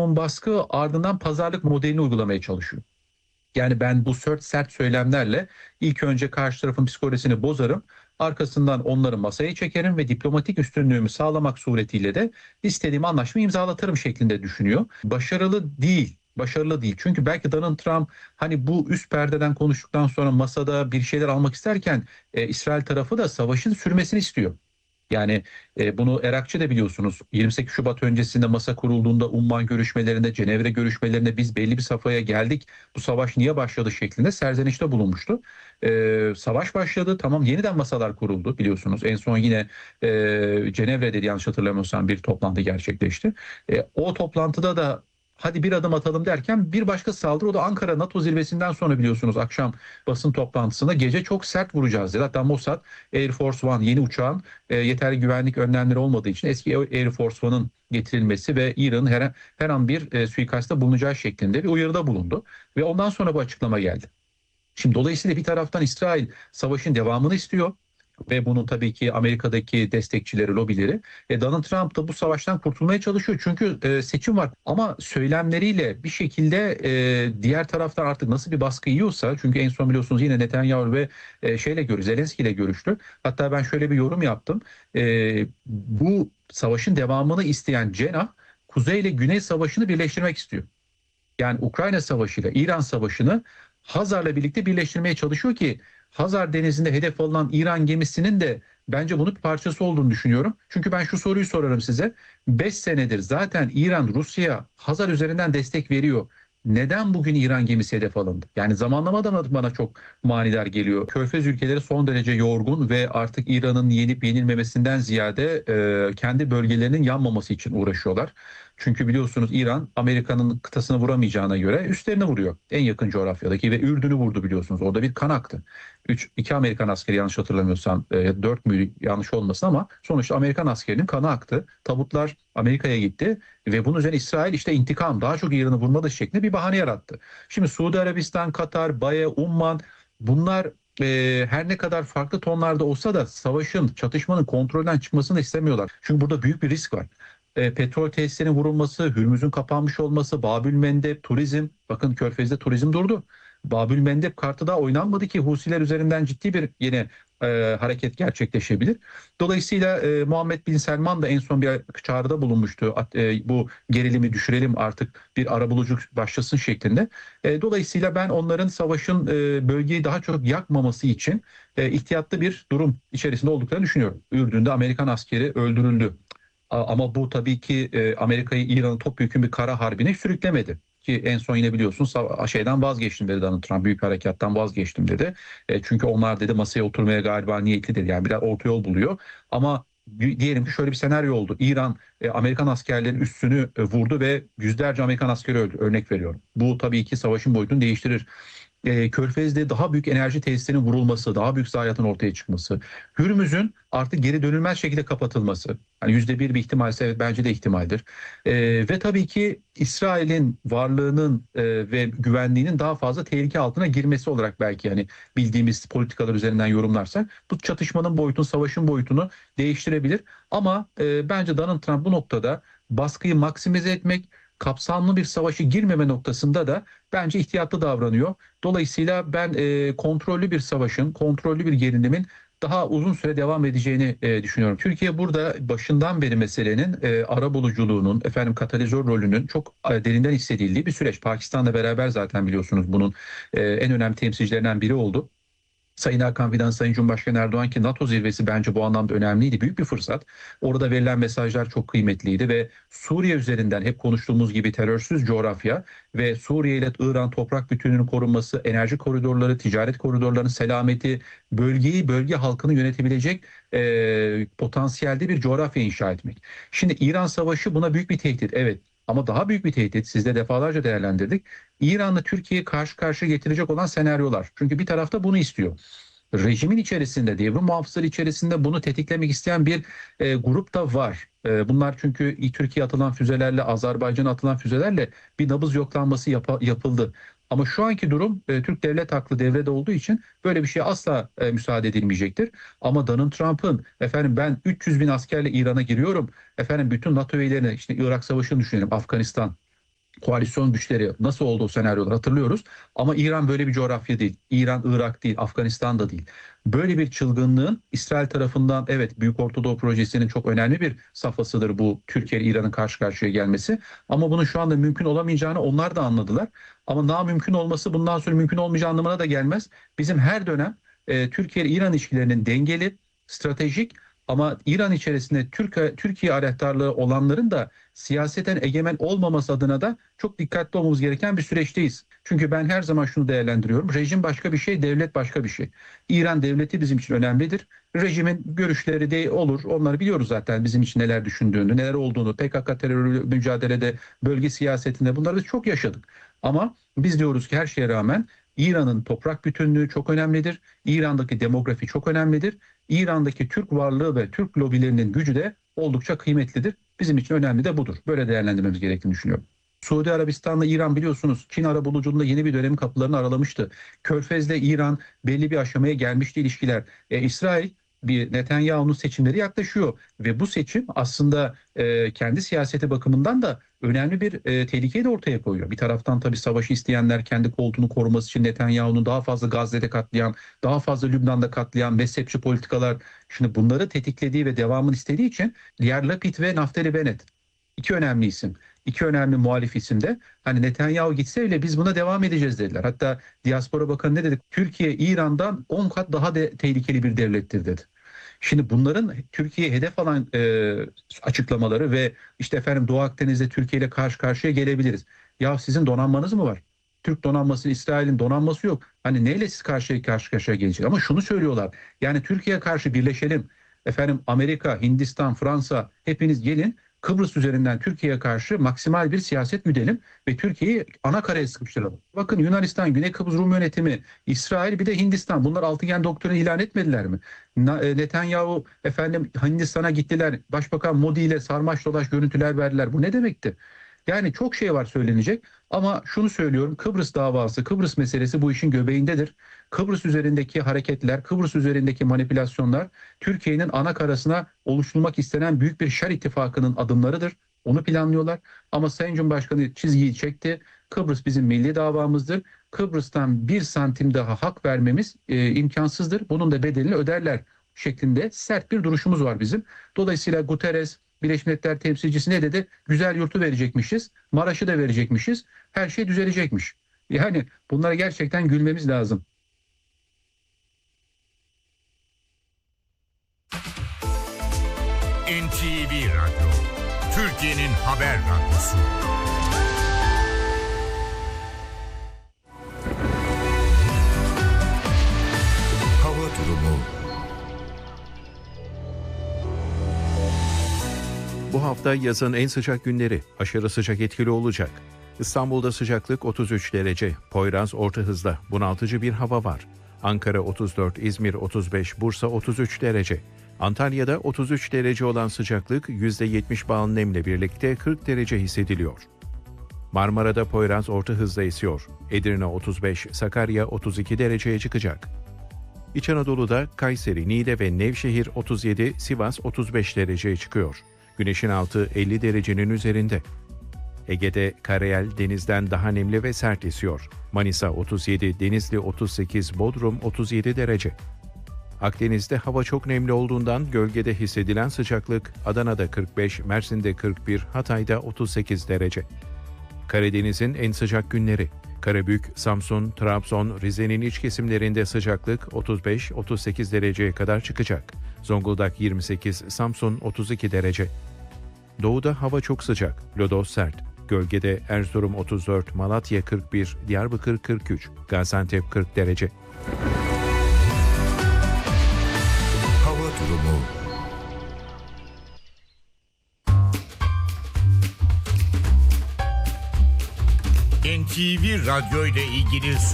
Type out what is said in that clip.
minimum baskı, ardından pazarlık modelini uygulamaya çalışıyor. Yani ben bu sert söylemlerle ilk önce karşı tarafın psikolojisini bozarım. Arkasından onları masaya çekerim ve diplomatik üstünlüğümü sağlamak suretiyle de istediğim anlaşmayı imzalatırım şeklinde düşünüyor. Başarılı değil. Başarılı değil. Çünkü belki Donald Trump hani bu üst perdeden konuştuktan sonra masada bir şeyler almak isterken İsrail tarafı da savaşın sürmesini istiyor. Yani bunu Erakçı da biliyorsunuz. 28 Şubat öncesinde masa kurulduğunda Umman görüşmelerinde, Cenevre görüşmelerinde biz belli bir safhaya geldik. Bu savaş niye başladı şeklinde serzenişte bulunmuştu. Savaş başladı. Tamam, yeniden masalar kuruldu biliyorsunuz. En son yine Cenevre'de yanlış hatırlamıyorsam bir toplantı gerçekleşti. O toplantıda da hadi bir adım atalım derken bir başka saldırı, o da Ankara NATO zirvesinden sonra biliyorsunuz, akşam basın toplantısında gece çok sert vuracağız dedi. Hatta Mossad Air Force One yeni uçağın yeterli güvenlik önlemleri olmadığı için eski Air Force One'ın getirilmesi ve İran'ın her an bir suikasta bulunacağı şeklinde bir uyarıda bulundu. Ve ondan sonra bu açıklama geldi. Şimdi dolayısıyla bir taraftan İsrail savaşın devamını istiyor ve bunun tabii ki Amerika'daki destekçileri, lobileri. Donald Trump da bu savaştan kurtulmaya çalışıyor. Çünkü seçim var ama söylemleriyle bir şekilde diğer taraftan artık nasıl bir baskı yiyorsa, çünkü en son biliyorsunuz yine Netanyahu ve Zelenski ile görüştü. Hatta ben şöyle bir yorum yaptım. Bu savaşın devamını isteyen cenah Kuzey ile Güney Savaşı'nı birleştirmek istiyor. Yani Ukrayna Savaşı ile İran Savaşı'nı Hazar'la birlikte birleştirmeye çalışıyor ki Hazar Denizi'nde hedef alınan İran gemisinin de bence bunun bir parçası olduğunu düşünüyorum. Çünkü ben şu soruyu sorarım size. 5 senedir zaten İran Rusya Hazar üzerinden destek veriyor. Neden bugün İran gemisi hedef alındı? Yani zamanlamadan bana çok manidar geliyor. Körfez ülkeleri son derece yorgun ve artık İran'ın yenip yenilmemesinden ziyade kendi bölgelerinin yanmaması için uğraşıyorlar. Çünkü biliyorsunuz İran Amerika'nın kıtasını vuramayacağına göre üstlerine vuruyor. En yakın coğrafyadaki ve Ürdün'ü vurdu biliyorsunuz. Orada bir kan aktı. 2 Amerikan askeri, yanlış hatırlamıyorsam 4 mü, yanlış olmasın, ama sonuçta Amerikan askerinin kanı aktı. Tabutlar Amerika'ya gitti ve bunun üzerine İsrail işte intikam, daha çok İran'ı vurmadı şeklinde bir bahane yarattı. Şimdi Suudi Arabistan, Katar, BAE, Umman, bunlar her ne kadar farklı tonlarda olsa da savaşın, çatışmanın kontrolden çıkmasını istemiyorlar. Çünkü burada büyük bir risk var. Petrol tesislerinin vurulması, Hürmüz'ün kapanmış olması, Babül Mendeb, turizm. Bakın Körfez'de turizm durdu. Babül Mendeb kartı daha oynanmadı ki Husiler üzerinden ciddi bir yine hareket gerçekleşebilir. Dolayısıyla Muhammed Bin Selman da en son bir çağrıda bulunmuştu. Bu gerilimi düşürelim, artık bir arabuluculuk başlasın şeklinde. Dolayısıyla ben onların savaşın bölgeyi daha çok yakmaması için ihtiyatlı bir durum içerisinde olduklarını düşünüyorum. Ürdün'de Amerikan askeri öldürüldü. Ama bu tabii ki Amerika'yı İran'ın topyekun bir kara harbine sürüklemedi. Ki en son yine biliyorsun şeyden vazgeçtim dedi Donald Trump. Büyük harekattan vazgeçtim dedi. Çünkü onlar dedi masaya oturmaya galiba niyetli dedi. Yani biraz orta yol buluyor. Ama diyelim ki şöyle bir senaryo oldu. İran Amerikan askerlerinin üstünü vurdu ve yüzlerce Amerikan askeri öldü. Örnek veriyorum. Bu tabii ki savaşın boyutunu değiştirir. Körfez'de daha büyük enerji tesislerinin vurulması, daha büyük zayiatın ortaya çıkması, Hürmüz'ün artık geri dönülmez şekilde kapatılması, hani %1 bir ihtimalse evet, bence de ihtimaldir. Ve tabii ki İsrail'in varlığının ve güvenliğinin daha fazla tehlike altına girmesi olarak belki, hani bildiğimiz politikalar üzerinden yorumlarsak bu çatışmanın boyutunu, savaşın boyutunu değiştirebilir. Ama bence Donald Trump bu noktada baskıyı maksimize etmek, kapsamlı bir savaşı girmeme noktasında da bence ihtiyatlı davranıyor. Dolayısıyla ben kontrollü bir savaşın, kontrollü bir gerilimin daha uzun süre devam edeceğini düşünüyorum. Türkiye burada başından beri meselenin arabuluculuğunun, katalizör rolünün çok derinden hissedildiği bir süreç. Pakistan'la beraber zaten biliyorsunuz bunun en önemli temsilcilerinden biri oldu. Sayın Hakan Fidan, Sayın Cumhurbaşkanı Erdoğan, ki NATO zirvesi bence bu anlamda önemliydi. Büyük bir fırsat. Orada verilen mesajlar çok kıymetliydi ve Suriye üzerinden hep konuştuğumuz gibi terörsüz coğrafya ve Suriye ile İran toprak bütünlüğünün korunması, enerji koridorları, ticaret koridorlarının selameti, bölge halkını yönetebilecek potansiyelde bir coğrafya inşa etmek. Şimdi İran Savaşı buna büyük bir tehdit. Evet. Ama daha büyük bir tehdit, siz de defalarca değerlendirdik. İran'la Türkiye'yi karşı karşıya getirecek olan senaryolar. Çünkü bir tarafta bunu istiyor. Rejimin içerisinde, devrim muhafızları içerisinde bunu tetiklemek isteyen bir grup da var. Bunlar çünkü Türkiye atılan füzelerle, Azerbaycan'a atılan füzelerle bir nabız yoklanması yapıldı. Ama şu anki durum Türk devlet aklı devrede olduğu için böyle bir şeye asla müsaade edilmeyecektir. Ama Donald Trump'ın ben 300 bin askerle İran'a giriyorum. Bütün NATO üyelerine, işte Irak Savaşı'nı düşünelim, Afganistan. koalisyon güçleri nasıl oldu o senaryoları hatırlıyoruz. Ama İran böyle bir coğrafya değil. İran, Irak değil, Afganistan da değil. Böyle bir çılgınlığın İsrail tarafından evet Büyük Orta Doğu Projesi'nin çok önemli bir safhasıdır bu Türkiye ile İran'ın karşı karşıya gelmesi. Ama bunun şu anda mümkün olamayacağını onlar da anladılar. Ama daha mümkün olması bundan sonra mümkün olmayacağı anlamına da gelmez. Bizim her dönem Türkiye ile İran ilişkilerinin dengeli, stratejik ama İran içerisinde Türkiye aleyhtarlığı olanların da siyaseten egemen olmaması adına da çok dikkatli olmamız gereken bir süreçteyiz. Çünkü ben her zaman şunu değerlendiriyorum. Rejim başka bir şey, devlet başka bir şey. İran devleti bizim için önemlidir. Rejimin görüşleri de olur. Onları biliyoruz zaten bizim için neler düşündüğünü, neler olduğunu, PKK terörü mücadelede, bölge siyasetinde bunları biz çok yaşadık. Ama biz diyoruz ki her şeye rağmen İran'ın toprak bütünlüğü çok önemlidir. İran'daki demografi çok önemlidir. İran'daki Türk varlığı ve Türk lobilerinin gücü de oldukça kıymetlidir. Bizim için önemli de budur. Böyle değerlendirmemiz gerektiğini düşünüyorum. Suudi Arabistan'la İran biliyorsunuz Çin arabuluculuğunda yeni bir dönemin kapılarını aralamıştı. Körfez'le İran belli bir aşamaya gelmişti ilişkiler. İsrail bir Netanyahu'nun seçimleri yaklaşıyor ve bu seçim aslında kendi siyaseti bakımından da önemli bir tehlikeyi de ortaya koyuyor. Bir taraftan tabii savaşı isteyenler kendi koltuğunu koruması için Netanyahu'nun daha fazla Gazze'de katlayan, daha fazla Lübnan'da katlayan mezhepçi politikalar şimdi bunları tetiklediği ve devamını istediği için Yair Lapid ve Naftali Bennett iki önemli isim. İki önemli muhalif isim de hani Netanyahu gitse bile biz buna devam edeceğiz dediler. Hatta Diaspora Bakanı ne dedi? Türkiye İran'dan 10 kat daha tehlikeli bir devlettir dedi. Şimdi bunların Türkiye'ye hedef alan açıklamaları ve işte efendim Doğu Akdeniz'de Türkiye ile karşı karşıya gelebiliriz. Ya sizin donanmanız mı var? Türk donanması, İsrail'in donanması yok. Hani neyle siz karşı karşıya gelecek? Ama şunu söylüyorlar. Yani Türkiye'ye karşı birleşelim. Efendim Amerika, Hindistan, Fransa hepiniz gelin. Kıbrıs üzerinden Türkiye'ye karşı maksimal bir siyaset güdelim ve Türkiye'yi ana karaya sıkıştıralım. Bakın Yunanistan, Güney Kıbrıs Rum yönetimi, İsrail bir de Hindistan. Bunlar altıgen doktrini ilan etmediler mi? Netanyahu efendim Hindistan'a gittiler. Başbakan Modi ile sarmaş dolaş görüntüler verdiler. Bu ne demekti? Yani çok şey var söylenecek ama şunu söylüyorum Kıbrıs davası, Kıbrıs meselesi bu işin göbeğindedir. Kıbrıs üzerindeki hareketler, Kıbrıs üzerindeki manipülasyonlar Türkiye'nin ana karasına oluşturulmak istenen büyük bir şer ittifakının adımlarıdır. Onu planlıyorlar ama Sayın Cumhurbaşkanı çizgiyi çekti. Kıbrıs bizim milli davamızdır. Kıbrıs'tan bir santim daha hak vermemiz imkansızdır. Bunun da bedelini öderler şeklinde sert bir duruşumuz var bizim. Dolayısıyla Guterres, Birleşmiş Milletler temsilcisi ne dedi? Güzel yurtu verecekmişiz, Maraş'ı da verecekmişiz, her şey düzelecekmiş. Yani bunlara gerçekten gülmemiz lazım. NTV Radyo, Türkiye'nin haber radyosu. Hava durumu. Bu hafta yazın en sıcak günleri, aşırı sıcak etkili olacak. İstanbul'da sıcaklık 33 derece, Poyraz orta hızda, bunaltıcı bir hava var. Ankara 34, İzmir 35, Bursa 33 derece. Antalya'da 33 derece olan sıcaklık %70 bağın nemle birlikte 40 derece hissediliyor. Marmara'da Poyraz orta hızda esiyor. Edirne 35, Sakarya 32 dereceye çıkacak. İç Anadolu'da Kayseri, Niğde ve Nevşehir 37, Sivas 35 dereceye çıkıyor. Güneşin altı 50 derecenin üzerinde. Ege'de karayel denizden daha nemli ve sert esiyor. Manisa 37, Denizli 38, Bodrum 37 derece. Akdeniz'de hava çok nemli olduğundan gölgede hissedilen sıcaklık Adana'da 45, Mersin'de 41, Hatay'da 38 derece. Karadeniz'in en sıcak günleri. Karabük, Samsun, Trabzon, Rize'nin iç kesimlerinde sıcaklık 35-38 dereceye kadar çıkacak. Zonguldak 28, Samsun 32 derece. Doğuda hava çok sıcak, lodos sert. Gölgede Erzurum 34, Malatya 41, Diyarbakır 43, Gaziantep 40 derece. Hava durumu. NTV Radyo ile ilgili